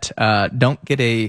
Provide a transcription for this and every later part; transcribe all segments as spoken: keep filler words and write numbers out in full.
that uh, don't get a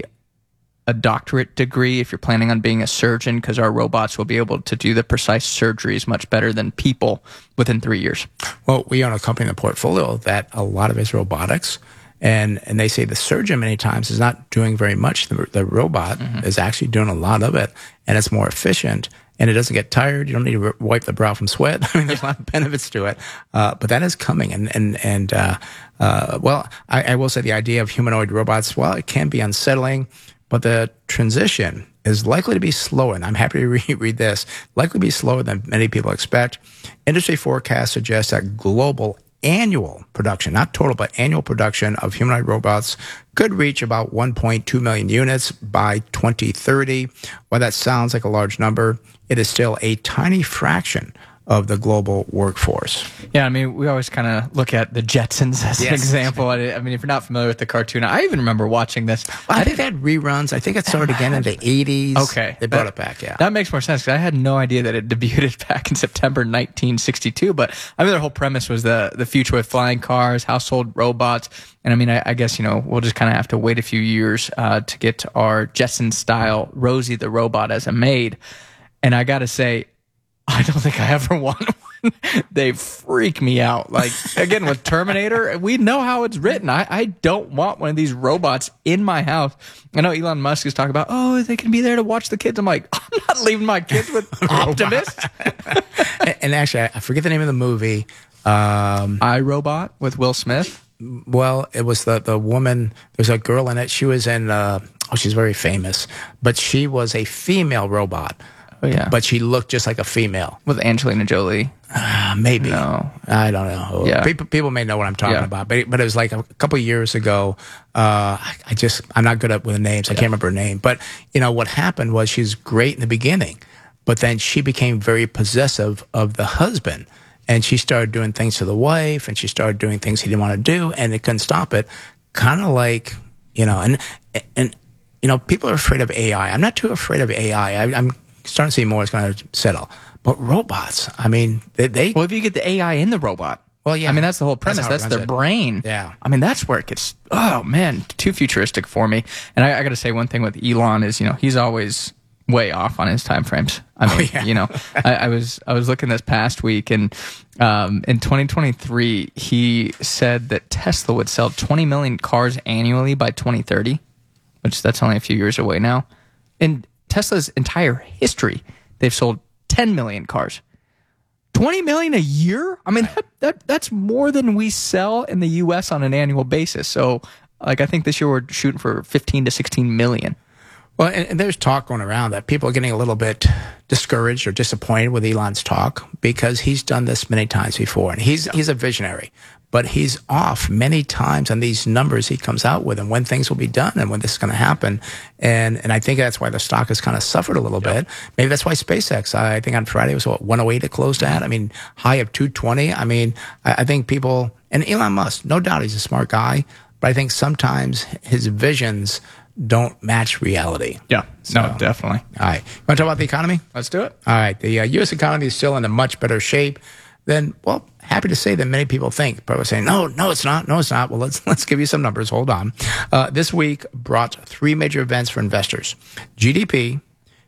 a doctorate degree if you're planning on being a surgeon, because our robots will be able to do the precise surgeries much better than people within three years. Well, we own a company in the portfolio that a lot of it is robotics. And and they say the surgeon many times is not doing very much. The, the robot mm-hmm. is actually doing a lot of it, and it's more efficient, and it doesn't get tired. You don't need to wipe the brow from sweat. I mean, there's a lot of benefits to it. Uh, but that is coming. And, and, and uh, uh, well, I, I will say the idea of humanoid robots, well, it can be unsettling, but the transition is likely to be slower. And I'm happy to re- read this. Likely to be slower than many people expect. Industry forecasts suggest that global annual production, not total, but annual production of humanoid robots could reach about one point two million units by twenty thirty. While that sounds like a large number, it is still a tiny fraction of the global workforce. Yeah, I mean, we always kind of look at the Jetsons as yes. an example. I mean, if you're not familiar with the cartoon, I even remember watching this. Well, I, I think they had reruns. I think it started again in the eighties. Okay. They brought that, it back, yeah. That makes more sense, because I had no idea that it debuted back in September nineteen sixty-two. But I mean, their whole premise was the, the future with flying cars, household robots. And I mean, I, I guess, you know, we'll just kind of have to wait a few years uh, to get our Jetson-style Rosie the robot as a maid. And I got to say, I don't think I ever want one. They freak me out. Like, again, with Terminator, we know how it's written. I, I don't want one of these robots in my house. I know Elon Musk is talking about, oh, they can be there to watch the kids. I'm like, I'm not leaving my kids with Optimus. and, and actually, I forget the name of the movie. Um, iRobot with Will Smith. Well, it was the, the woman, there's a girl in it. She was in, uh, oh, she's very famous, but she was a female robot. Oh, yeah. But she looked just like a female. With Angelina Jolie. Uh, maybe. No. I don't know. Yeah. People, people may know what I'm talking yeah. about. But, but it was like a couple of years ago. Uh, I, I just, I'm not good at with the names. I yeah. can't remember her name. But, you know, what happened was she was great in the beginning. But then she became very possessive of the husband. And she started doing things to the wife. And she started doing things he didn't want to do. And they couldn't stop it. Kind of like, you know, and, and, you know, people are afraid of A I. I'm not too afraid of A I. I I'm starting to see more is going to settle. But robots, I mean, they, they... Well, if you get the A I in the robot. Well, yeah. I mean, that's the whole premise. That's, that's their it. brain. Yeah. I mean, that's where it gets, oh, man, too futuristic for me. And I, I got to say one thing with Elon is, you know, he's always way off on his time frames. I mean, oh, yeah. you know, I, I was I was looking this past week, and um, in twenty twenty-three, he said that Tesla would sell twenty million cars annually by twenty thirty, which that's only a few years away now. And Tesla's entire history, they've sold ten million cars. twenty million a year? I mean, that, that that's more than we sell in the U S on an annual basis. So, like, I think this year we're shooting for fifteen to sixteen million. Well, and, and there's talk going around that people are getting a little bit discouraged or disappointed with Elon's talk because he's done this many times before. And he's, he's a visionary. But he's off many times on these numbers he comes out with and when things will be done and when this is going to happen. And and I think that's why the stock has kind of suffered a little yep. bit. Maybe that's why SpaceX, I think on Friday was what, one oh eight it closed at? I mean, high of two twenty. I mean, I, I think people, and Elon Musk, no doubt he's a smart guy, but I think sometimes his visions don't match reality. Yeah, so, no, definitely. All right. You want to talk about the economy? Let's do it. All right. The uh, U S economy is still in a much better shape than, well, happy to say that many people think. But we're saying, no, no, it's not. No, it's not. Well, let's let's give you some numbers. Hold on. Uh, this week brought three major events for investors: G D P,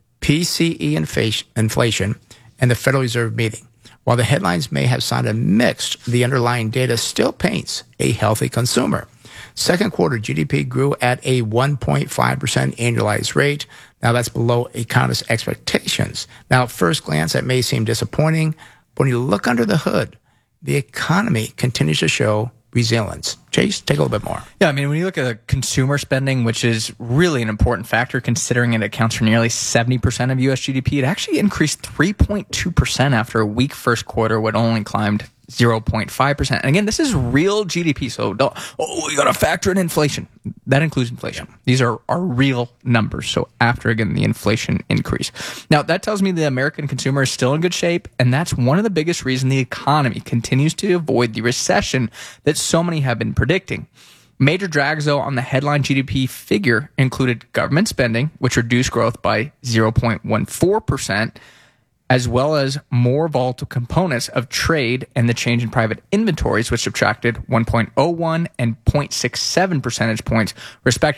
P C E inflation, and the Federal Reserve meeting. While the headlines may have sounded mixed, the underlying data still paints a healthy consumer. Second quarter G D P grew at a one point five percent annualized rate. Now, that's below economists' expectations. Now, at first glance, that may seem disappointing, but when you look under the hood, the economy continues to show resilience. Chase, take a little bit more. Yeah, I mean, when you look at consumer spending, which is really an important factor considering it accounts for nearly seventy percent of U S G D P, it actually increased three point two percent after a weak first quarter when it only climbed zero point five percent. And again, this is real G D P, so don't, oh, you got to factor in inflation. That includes inflation. These are, are real numbers. So after, again, the inflation increase. Now, that tells me the American consumer is still in good shape, and that's one of the biggest reasons the economy continues to avoid the recession that so many have been predicting. Major drags, though, on the headline G D P figure included government spending, which reduced growth by zero point one four percent, as well as more volatile components of trade and the change in private inventories, which subtracted one point oh one and zero point six seven percentage points, respectively.